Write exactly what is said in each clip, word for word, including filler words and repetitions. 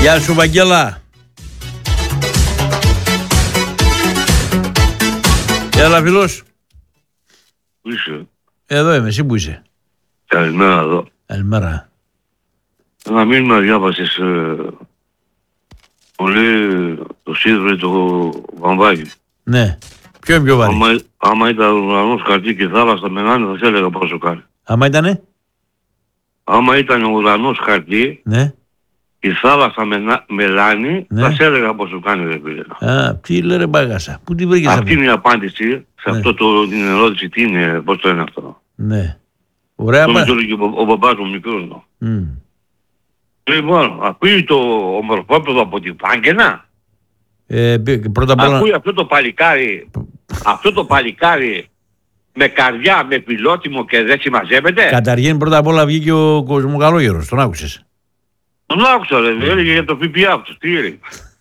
Γεια σου Βαγγέλα. Έλα φίλος. Πού είσαι? Εδώ είμαι, εσύ που είσαι? Καλημέρα εδώ. Καλημέρα. Ένα μήνυμα διάβασες ε, πολύ το Σίδρο το βαμβάκι. Ναι. Ποιο είναι πιο βαρύ? Άμα, άμα ήταν ουρανός χαρτί και θάλασσα μελάνι θα σε έλεγα πόσο κάνει. Άμα ήτανε? Άμα ήταν ο ουρανός χαρτί, Ναι. η θάλασσα μενα, μελάνι, Ναι. θα σε έλεγα πόσο κάνει ρε φίλε. Α, τι λέει ρε μπαγάσα. Πού την βρήκες Αυτή αυτή? είναι η απάντηση σε Ναι. αυτό το, την ερώτηση. Τι είναι, πώς το είναι αυτό. Ναι. Ωραία Το πα... με και ο, ο μπαμπάς μου μικρός μου. Mm. Λοιπόν, ακούει το ομορφόπεδο από την Πάγκαινα. Ε, πρώτα απ' όλα... Ακούει αυτό το παλικάρι, αυτό το παλικάρι με καρδιά, με πιλότιμο και δεν συμμαζεύεται. Καταργήν πρώτα απ' όλα βγήκε ο Κοσμοκαλόγερος. Τον άκουσες? Τον άκουσα ρε, έλεγε για το ΦΠΑ αυτός, τι έλεγε.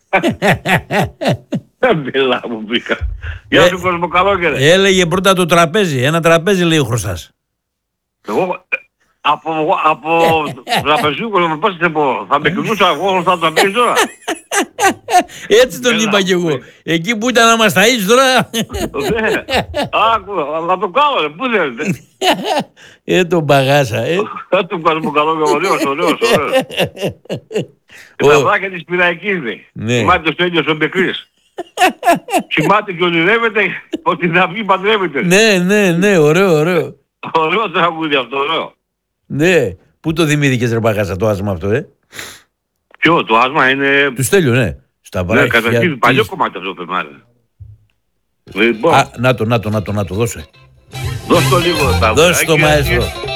Δεν μιλά μου μπήκα. Γεια σου Κοσμοκαλόγερε. Έλεγε πρώτα το τραπέζι. Ένα τραπέζι λέει ο χρωστάς. Εγώ από, από τραπεζούκο πώς θα πω, θα με κοιμούσα εγώ θα το τραπέζι τώρα. Έτσι τον είπα κι εγώ. Εκεί που ήταν να μας ταΐσεις τώρα. Ναι, άκου, θα το κάνω ρε, πού θέλετε. Ε, τον μπαγάσα, ε. Θα του Κοσμοκαλόγερο, ωραίος, ωραίος, ωραίος. Και τα βράκια της Πυραϊκής λέει. Κοιμάται στο ίδιο ο Μπεκρής. Κοιμάται και ονειρεύεται ότι θα βγει παντρεύεται. Ναι, ναι, ναι, ωραίο, ωραίο. Ωραίο τραγούδι αυτό, ωραίο. Ναι. Πού το δημιουργήκες ρε μπαγάσα το άσμα αυτό, ε? Ποιο, το άσμα είναι... Του Στέλιου, ναι. Στα Ναι, βράχια... καταρχήν παλιό κομμάτι αυτό πεμάρε. Λοιπόν, Α, να το, να το, να το, να το, δώσε. δώσ' το λίγο. Δώσε το μαέστρο.